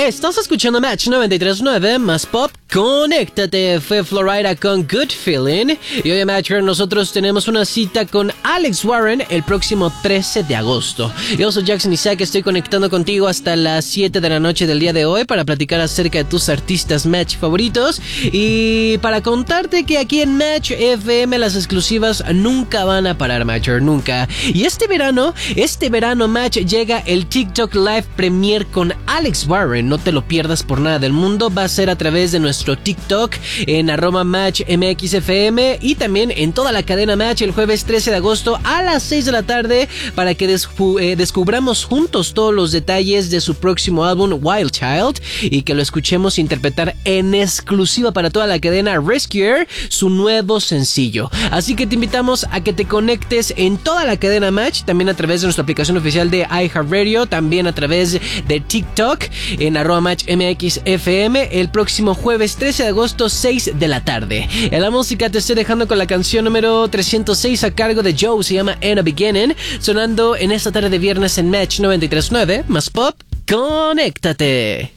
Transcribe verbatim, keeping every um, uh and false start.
Estás escuchando Match noventa y tres punto nueve más Pop. Conéctate, fue Florida con Good Feeling. Y hoy en Match nosotros tenemos una cita con Alex Warren el próximo trece de agosto. Yo soy Jackson Isaac, estoy conectando contigo hasta las siete de la noche del día de hoy para platicar acerca de tus artistas Match favoritos y para contarte que aquí en Match F M las exclusivas nunca van a parar, Matcher, nunca. Y este verano, este verano Match llega el TikTok Live Premiere con Alex Warren. No te lo pierdas por nada del mundo, va a ser a través de nuestro TikTok en arroba Match M X F M y también en toda la cadena Match el jueves trece de agosto a las seis de la tarde para que descu- eh, descubramos juntos todos los detalles de su próximo álbum Wild Child y que lo escuchemos interpretar en exclusiva para toda la cadena Rescuer su nuevo sencillo. Así que te invitamos a que te conectes en toda la cadena Match, también a través de nuestra aplicación oficial de iHeartRadio, también a través de TikTok en arroba Match M X F M el próximo jueves trece de agosto, seis de la tarde. En la música te estoy dejando con la canción número trescientos seis a cargo de Joe, se llama In a Beginning, sonando en esta tarde de viernes en Match noventa y tres punto nueve más Pop. Conéctate.